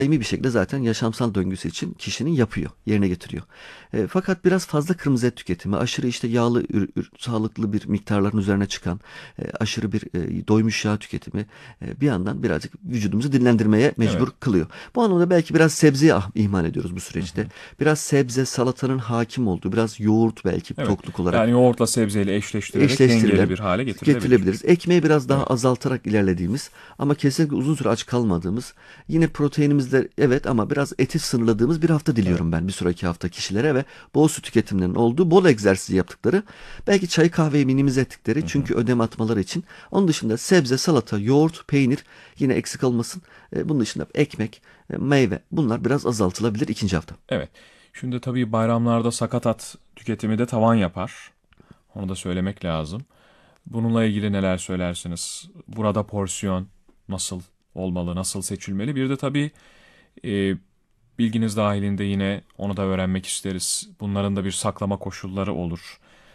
daimi bir şekilde zaten yaşamsal döngüsü için kişinin yapıyor, yerine getiriyor. Fakat biraz fazla kırmızı et tüketimi, aşırı işte yağlı, sağlıklı bir miktarların üzerine çıkan, aşırı bir doymuş yağ tüketimi bir yandan birazcık vücudumuzu dinlendirmeye Evet. mecbur kılıyor. Bu anlamda belki biraz sebzeyi ihmal ediyoruz bu Hı süreçte. hı. Biraz sebze, salatanın hakim olduğu, biraz yoğurt belki Evet. tokluk olarak Yani yoğurtla sebzeyle eşleştirerek dengeli eşleştirilen bir hale getirilebilir. getirilebiliriz. Ekmeği biraz daha Evet. azaltarak ilerlediğimiz ama kesinlikle uzun süre aç kalmadığımız, yine proteinimizde evet ama biraz eti sınırladığımız bir hafta Evet. diliyorum ben bir sonraki hafta kişilere ve bol su tüketimlerinin olduğu, bol egzersiz yaptıkları, belki çay kahveyi minimize ettikleri Hı hı. çünkü ödem atmaları için. Onun dışında sebze, salata, yoğurt, peynir yine eksik olmasın. Bunun dışında ekmek, meyve, bunlar biraz azaltılabilir ikinci hafta. Evet. Şimdi tabii bayramlarda sakatat tüketimi de tavan yapar. Onu da söylemek lazım. Bununla ilgili neler söylersiniz? Burada porsiyon nasıl olmalı, nasıl seçilmeli? Bir de tabii e, bilginiz dahilinde yine onu da öğrenmek isteriz. Bunların da bir saklama koşulları olur.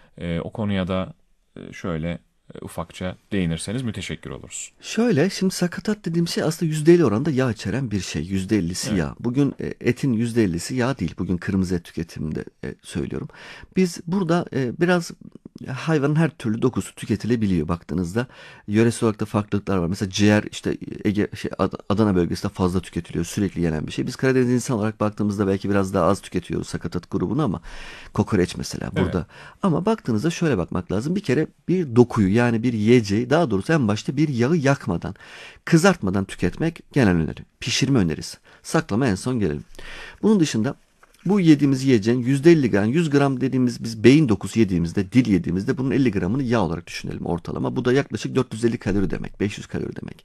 O konuya da şöyle ufakça değinirseniz müteşekkir oluruz. Şöyle, şimdi sakatat dediğim şey aslında %50 oranda yağ içeren bir şey. %50'si Evet, yağ. Bugün etin %50'si yağ değil. Bugün kırmızı et tüketiminde söylüyorum. Biz burada biraz hayvanın her türlü dokusu tüketilebiliyor baktığınızda. Yöresel olarak da farklılıklar var. Mesela ciğer işte Adana bölgesinde fazla tüketiliyor. Sürekli yenen bir şey. Biz Karadeniz insan olarak baktığımızda belki biraz daha az tüketiyoruz sakatat grubunu ama kokoreç mesela evet, burada. Ama baktığınızda şöyle bakmak lazım. Bir kere bir dokuyu, yani bir yiyeceği, daha doğrusu en başta bir yağı yakmadan, kızartmadan tüketmek genel öneri. Pişirme önerisi. Saklama en son gelelim. Bunun dışında bu yediğimiz yiyeceğin %50 gram, 100 gram dediğimiz, biz beyin dokusu yediğimizde, dil yediğimizde bunun 50 gramını yağ olarak düşünelim ortalama. Bu da yaklaşık 450 kalori demek, 500 kalori demek.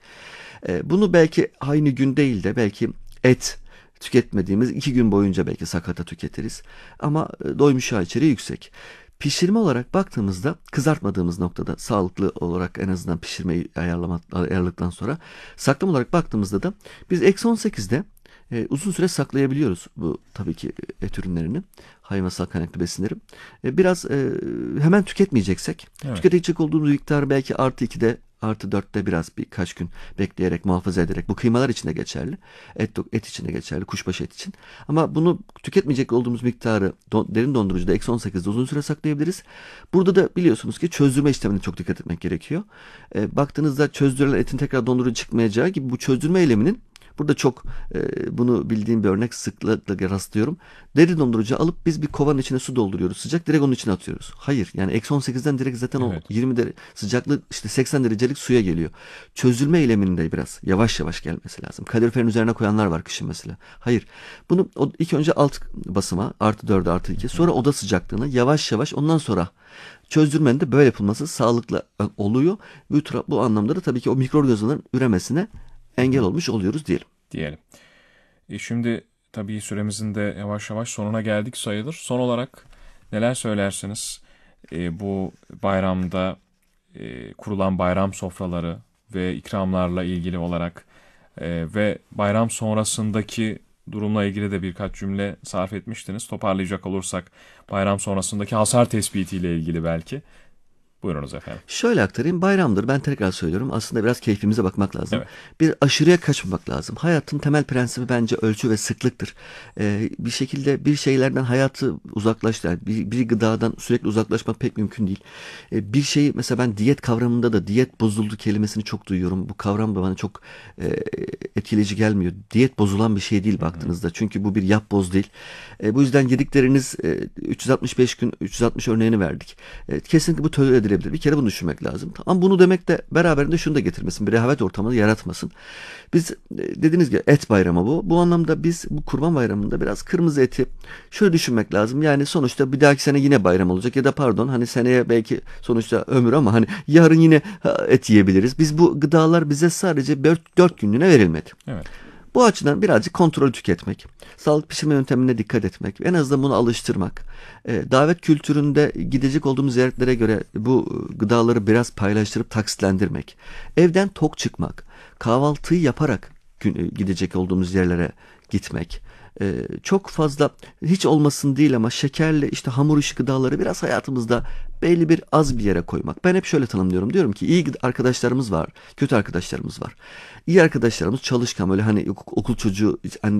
Bunu belki aynı gün değil de belki et tüketmediğimiz 2 gün boyunca belki sakata tüketiriz. Ama doymuş yağ içeriği yüksek. Pişirme olarak baktığımızda kızartmadığımız noktada, sağlıklı olarak en azından pişirmeyi ayarladıktan sonra, saklama olarak baktığımızda da biz -18'de uzun süre saklayabiliyoruz bu tabii ki et ürünlerini, hayvansal kaynaklı besinleri. Biraz hemen tüketmeyeceksek, evet. tüketecek olduğumuz miktar belki +2'de, +4'te biraz birkaç gün bekleyerek, muhafaza ederek, bu kıymalar için de geçerli. Et için de geçerli, kuşbaşı et için. Ama bunu tüketmeyecek olduğumuz miktarı derin dondurucuda -18'de uzun süre saklayabiliriz. Burada da biliyorsunuz ki çözdürme işlemine çok dikkat etmek gerekiyor. Baktığınızda çözdürülen etin tekrar dondurucu çıkmayacağı gibi, bu çözdürme eyleminin burada çok bunu bildiğim bir örnek, sıklıkla rastlıyorum. Derin dondurucu alıp biz bir kovanın içine su dolduruyoruz, sıcak, direkt onun içine atıyoruz. Hayır, yani -18'den direkt zaten o Evet. 20 derece sıcaklık, işte 80 derecelik suya geliyor. Çözülme eyleminde biraz yavaş yavaş gelmesi lazım. Kaloriferin üzerine koyanlar var kışın mesela. Hayır. Bunu ilk önce alt basıma +4'e +2, Hı hı. sonra oda sıcaklığına yavaş yavaş, ondan sonra çözdürmenin de böyle yapılması sağlıklı oluyor. Bu anlamda da tabii ki o mikroorganizmaların üremesine Hı engel hı. olmuş oluyoruz diyelim. Diyelim. Şimdi tabii süremizin de yavaş yavaş sonuna geldik sayılır. Son olarak neler söylersiniz? Bu bayramda kurulan bayram sofraları ve ikramlarla ilgili olarak ve bayram sonrasındaki durumla ilgili de birkaç cümle sarf etmiştiniz. Toparlayacak olursak bayram sonrasındaki hasar tespitiyle ilgili belki. Buyurunuz efendim. Şöyle aktarayım, bayramdır, ben tekrar söylüyorum, aslında biraz keyfimize bakmak lazım. Evet. Bir aşırıya kaçmamak lazım. Hayatın temel prensibi bence ölçü ve sıklıktır. Bir şekilde bir şeylerden hayatı yani bir gıdadan sürekli uzaklaşmak pek mümkün değil. Bir şeyi, mesela ben diyet kavramında da diyet bozuldu kelimesini çok duyuyorum. Bu kavram da bana çok etkileyici gelmiyor. Diyet bozulan bir şey değil Hı hı. baktığınızda. Çünkü bu bir yapboz değil. Bu yüzden yedikleriniz 365 gün 360 örneğini verdik. Kesinlikle bu tolere edilebilir. Bir kere bunu düşünmek lazım. Ama bunu demek de beraberinde şunu da getirmesin. Bir rehavet ortamını yaratmasın. Biz dediğiniz gibi et bayramı bu. Bu anlamda biz bu Kurban Bayramı'nda biraz kırmızı eti şöyle düşünmek lazım. Yani sonuçta bir dahaki sene yine bayram olacak, ya da pardon, hani seneye belki sonuçta ömür, ama hani yarın yine et yiyebiliriz. Biz bu gıdalar bize sadece 4 günlüğüne verilmedi. Evet. Bu açıdan birazcık kontrol tüketmek, sağlık pişirme yöntemine dikkat etmek, en azından bunu alıştırmak, davet kültüründe gidecek olduğumuz ziyaretlere göre bu gıdaları biraz paylaştırıp taksitlendirmek, evden tok çıkmak, kahvaltıyı yaparak gidecek olduğumuz yerlere gitmek. Çok fazla hiç olmasın değil ama şekerli işte hamur işi gıdaları biraz hayatımızda belli bir az bir yere koymak. Ben hep şöyle tanımlıyorum. Diyorum ki iyi arkadaşlarımız var, kötü arkadaşlarımız var. İyi arkadaşlarımız çalışkan, böyle hani okul çocuğu, anne